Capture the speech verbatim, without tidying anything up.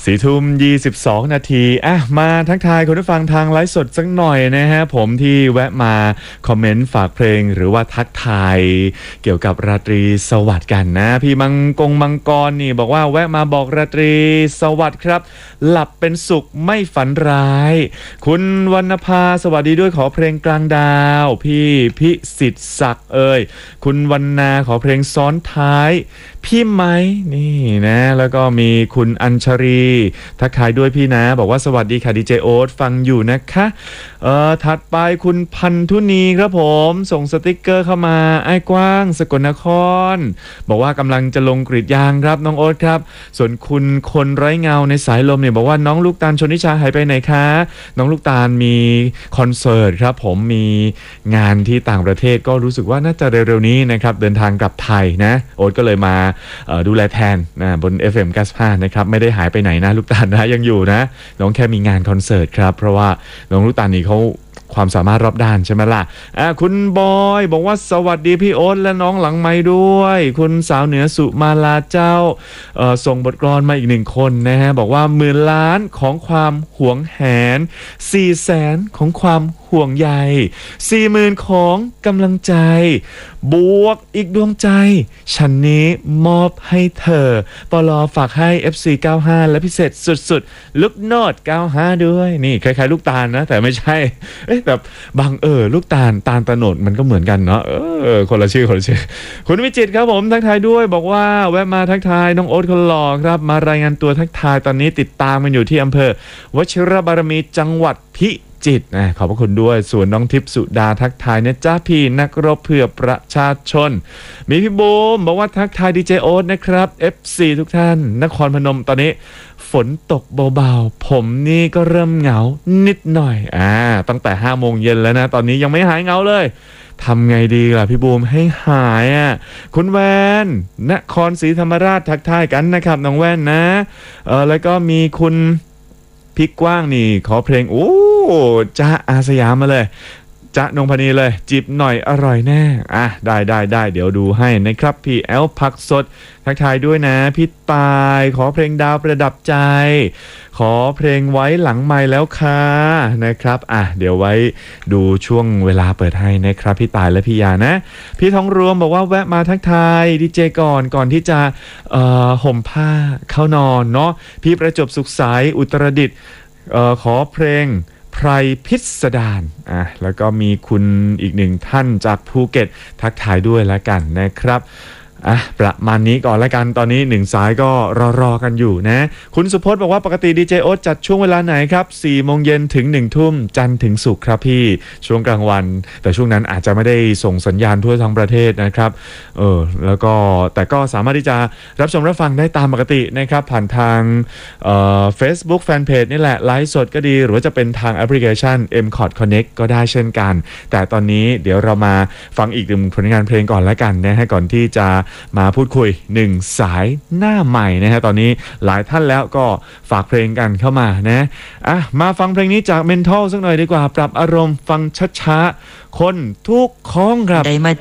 สี่ทุ่มยี่สิบสองนาทีอ่ะมาทักทายคุณผู้ฟังทางไลฟ์สดสักหน่อยนะฮะผมที่แวะมาคอมเมนต์ฝากเพลงหรือว่าทักทายเกี่ยวกับราตรีสวัสดิ์กันนะพี่มังกงมังกรนี่บอกว่าแวะมาบอกราตรีสวัสดิ์ครับหลับเป็นสุขไม่ฝันร้ายคุณวรรณภาสวัสดีด้วยขอเพลงกลางดาวพี่พิสิทธิ์ศักดิ์เอ่ยคุณวรรณาขอเพลงซ้อนท้ายพี่ไม้นี่นะแล้วก็มีคุณอัญชรีทักทายด้วยพี่นะบอกว่าสวัสดีค่ะดีเจโอ๊ตฟังอยู่นะคะเอ่อถัดไปคุณพันธุนีครับผมส่งสติกเกอร์เข้ามาไอ้กว้างสกลนครบอกว่ากำลังจะลงกรีดยางครับน้องโอ๊ตครับส่วนคุณคนไร้เงาในสายลมเนี่ยบอกว่าน้องลูกตาลชนนิชาหายไปไหนคะน้องลูกตาลมีคอนเสิร์ตครับผมมีงานที่ต่างประเทศก็รู้สึกว่าน่าจะเร็วๆนี้นะครับเดินทางกลับไทยนะโอ๊ตก็เลยมาดูแลแทนนะบน เอฟ เอ็ม เก้าสิบห้านะครับไม่ได้หายไปไหนนะลูกตาลนะยังอยู่นะน้องแค่มีงานคอนเสิร์ตครับเพราะว่าน้องลูกตาลนี่เขาความสามารถรอบด้านใช่ไหมล่ะอ่ะคุณบอยบอกว่าสวัสดีพี่โอ๊ตและน้องหลังไมค์ด้วยคุณสาวเหนือสุมาลาเจ้าเอ่อส่งบทกลอนมาอีกหนึ่งคนนะฮะบอกว่าหมื่นล้านของความหวงแหนสี่แสนของความห่วงใยสี่หมื่นของกำลังใจบวกอีกดวงใจฉันนี้มอบให้เธอปลอฝากให้ เอฟ ซี เก้าสิบห้าและพิเศษสุดๆลูกโนดเก้าสิบห้าด้วยนี่คล้ายๆลูกตาลนะแต่ไม่ใช่เอ๊ะแบบบางเออลูกตาลตาลตะโนดมันก็เหมือนกันเนาะเออคนละชื่อคนละชื่อคุณวิจิตรครับผมทักทายด้วยบอกว่าแวะมาทักทายน้องโอ๊ตคนหล่อครับมารายงานตัวทักทายตอนนี้ติดตามมันอยู่ที่อำเภอวชิรบารมีจังหวัดพิจิตรนะขอบพระคุณด้วยส่วนน้องทิพย์สุดาทักทายนะจ้าพี่นักรบเพื่อประชาชนมีพี่บูมบอกว่าทักทายดีเจโอ๊ตนะครับ เอฟ ซี ทุกท่านนครพนมตอนนี้ฝนตกเบาๆผมนี่ก็เริ่มเหงานิดหน่อยอ่าตั้งแต่ห้าโมงเย็นแล้วนะตอนนี้ยังไม่หายเหงาเลยทำไงดีล่ะพี่บูมให้หายอ่ะคุณแวนนครศรีธรรมราชทักทายกันนะครับน้องแว่นนะเออแล้วก็มีคุณพี่กว้างนี่ขอเพลงโอ้จ้าอาสยามมาเลยจ๊ะนงพนีเลยจิบหน่อยอร่อยแน่อ่ะได้ได้ได้เดี๋ยวดูให้นะครับพี่แอลผักสดทักทายด้วยนะพี่ตายขอเพลงดาวประดับใจขอเพลงไว้หลังไมค์แล้วค่ะนะครับอ่ะเดี๋ยวไว้ดูช่วงเวลาเปิดให้นะครับพี่ตายและพี่ยานะพี่ทองรวมบอกว่าแวะมาทักทายดีเจก่อนก่อนที่จะเอ่อห่มผ้าเข้านอนเนาะพี่ประจบสุขสายอุตรดิตถ์เอ่อขอเพลงไพรพิสดารอ่ะแล้วก็มีคุณอีกหนึ่งท่านจากภูเก็ตทักทายด้วยแล้วกันนะครับอ่ะประมาณนี้ก่อนแล้วกันตอนนี้หนึ่งสายก็รอรอกันอยู่นะคุณสุพจน์บอกว่าปกติดีเจโอ๊ตจัดช่วงเวลาไหนครับสี่โมงเย็นถึงหนึ่งทุ่มจันทร์ถึงศุกร์ครับพี่ช่วงกลางวันแต่ช่วงนั้นอาจจะไม่ได้ส่งสัญญาณทั่วทั้งประเทศนะครับเออแล้วก็แต่ก็สามารถที่จะรับชมรับฟังได้ตามปกตินะครับผ่านทางเอ่อ Facebook Fanpage นี่แหละไลฟ์สดก็ดีหรือว่าจะเป็นทางแอปพลิเคชัน เอ็ม คอร์ด Connect ก็ได้เช่นกันแต่ตอนนี้เดี๋ยวเรามาฟังอีกหนึ่งผลงานเพลงก่อนแล้วกันนะฮะก่อนที่จะมาพูดคุยหนึ่งสายหน้าใหม่นะฮะตอนนี้หลายท่านแล้วก็ฝากเพลงกันเข้ามานะอ่ะมาฟังเพลงนี้จาก Mental สักหน่อยดีกว่าปรับอารมณ์ฟังช้าๆคนทุกข้องครับ